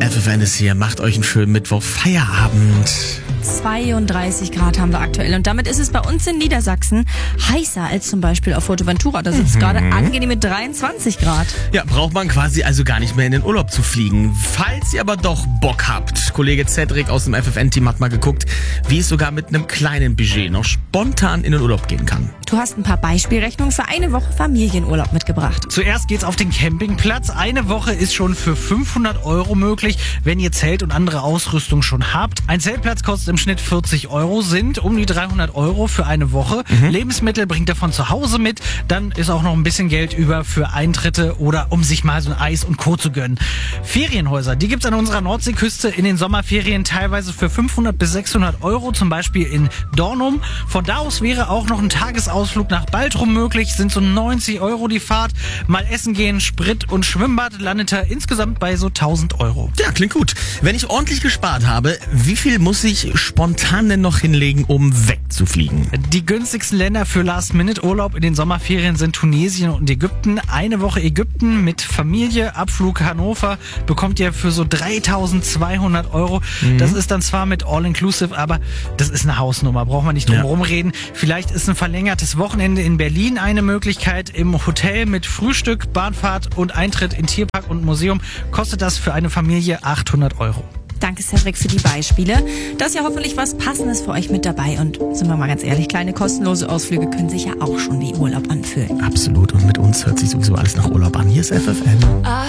FFN ist hier, macht euch einen schönen Mittwoch, Feierabend. 32 Grad haben wir aktuell und damit ist es bei uns in Niedersachsen heißer als zum Beispiel auf Fuerteventura. Da sind es gerade angenehme 23 Grad. Ja, braucht man quasi also gar nicht mehr in den Urlaub zu fliegen. Falls ihr aber doch Bock habt, Kollege Cedric aus dem FFN-Team hat mal geguckt, wie es sogar mit einem kleinen Budget noch spontan in den Urlaub gehen kann. Du hast ein paar Beispielrechnungen für eine Woche Familienurlaub mitgebracht. Zuerst geht's auf den Campingplatz. Eine Woche ist schon für 500 € möglich, wenn ihr Zelt und andere Ausrüstung schon habt. Ein Zeltplatz kostet im Schnitt 40 €, sind um die 300 € für eine Woche. Lebensmittel bringt ihr von zu Hause mit. Dann ist auch noch ein bisschen Geld über für Eintritte oder um sich mal so ein Eis und Co. zu gönnen. Ferienhäuser, die gibt's an unserer Nordseeküste in den Sommerferien teilweise für 500 bis 600 €, zum Beispiel in Dornum. Von da aus wäre auch noch ein Tagesausflug nach Baltrum möglich, sind so 90 € die Fahrt. Mal essen gehen, Sprit und Schwimmbad landet er insgesamt bei so 1000 €. Ja, klingt gut. Wenn ich ordentlich gespart habe, wie viel muss ich spontan denn noch hinlegen, um wegzufliegen? Die günstigsten Länder für Last-Minute-Urlaub in den Sommerferien sind Tunesien und Ägypten. Eine Woche Ägypten mit Familie, Abflug Hannover bekommt ihr für so 3200 €. Das ist dann zwar mit All-Inclusive, aber das ist eine Hausnummer, braucht man nicht drum rumreden. Vielleicht ist ein verlängertes Wochenende in Berlin eine Möglichkeit. Im Hotel mit Frühstück, Bahnfahrt und Eintritt in Tierpark und Museum kostet das für eine Familie 800 €. Danke, Cedric, für die Beispiele. Da ist ja hoffentlich was Passendes für euch mit dabei. Und sind wir mal ganz ehrlich, kleine kostenlose Ausflüge können sich ja auch schon wie Urlaub anfühlen. Absolut. Und mit uns hört sich sowieso alles nach Urlaub an. Hier ist FFN.